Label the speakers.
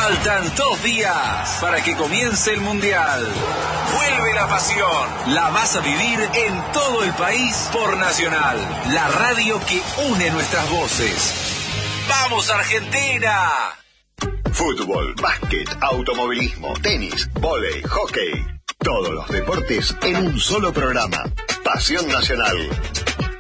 Speaker 1: Faltan 2 días para que comience el Mundial. Vuelve la pasión. La vas a vivir en todo el país por Nacional, la radio que une nuestras voces. ¡Vamos, Argentina!
Speaker 2: Fútbol, básquet, automovilismo, tenis, vóley, hockey. Todos los deportes en un solo programa. Pasión Nacional.